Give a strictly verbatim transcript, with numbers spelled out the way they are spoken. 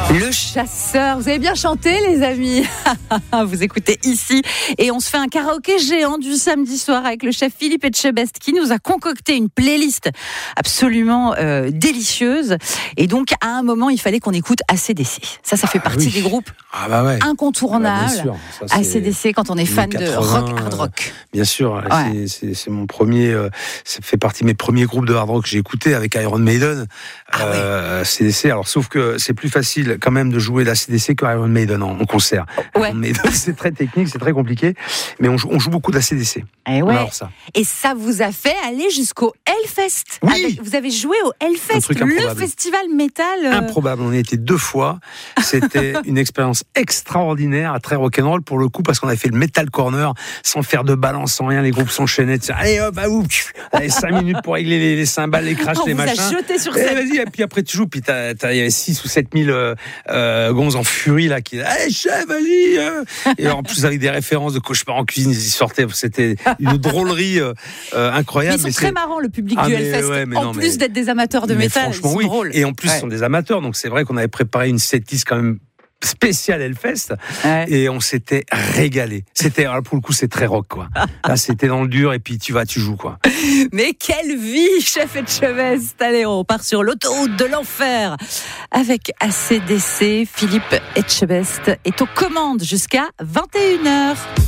Le chasseur, vous avez bien chanté les amis. Vous écoutez ici et on se fait un karaoké géant du samedi soir avec le chef Philippe Etchebest qui nous a concocté une playlist absolument euh, délicieuse. Et donc à un moment il fallait qu'on écoute A C D C. Ça, ça fait ah, partie oui. des groupes ah, bah ouais. incontournables. Ah, bah, ça, A C D C quand on est fan de rock, hard rock. Bien sûr, ouais. c'est, c'est, c'est mon premier, euh, ça fait partie de mes premiers groupes de hard rock que j'ai écouté avec Iron Maiden. Ah, euh, ouais. A C D C, alors sauf que c'est plus facile quand même de jouer la A C D C que Iron Maiden en, en concert. Ouais. Iron Maiden, c'est très technique, c'est très compliqué, mais on joue, on joue beaucoup d'A C D C. Et, ouais. ça. Et ça vous a fait aller jusqu'au Hellfest. Oui. Avec, vous avez joué au Hellfest, le festival métal. Euh... Improbable, on y était deux fois. C'était une expérience extraordinaire, très rock'n'roll pour le coup, parce qu'on avait fait le Metal Corner sans faire de balance, sans rien. Les groupes s'enchaînaient. Allez hop, ah, ouf, allez, cinq minutes pour régler les, les cymbales, les crashs, on les vous machins. A jeté sur et scène. Vas-y, et puis après tu joues, puis t'as, t'as, il y avait six ou sept mille euh, euh, gonzes en furie là qui, allez chef, vas-y. Euh. Et en plus avec des références de Cauchemar en cuisine, ils y sortaient. C'était une drôlerie euh, euh, incroyable. Mais ils sont mais très c'est... marrants le public ah, du mais, Hellfest. ouais, en non, plus mais... d'être des amateurs de mais métal, ils sont oui. drôles. Et en plus, ouais. ce sont des amateurs, donc c'est vrai qu'on avait préparé une setlist quand même spécial Hellfest ouais. et on s'était régalé. C'était alors pour le coup c'est très rock quoi. Là c'était dans le dur et puis tu vas tu joues quoi. Mais quelle vie, chef Etchebest. Allez, on part sur l'autoroute de l'enfer avec A C D C. Philippe Etchebest est aux commandes jusqu'à vingt et une heures.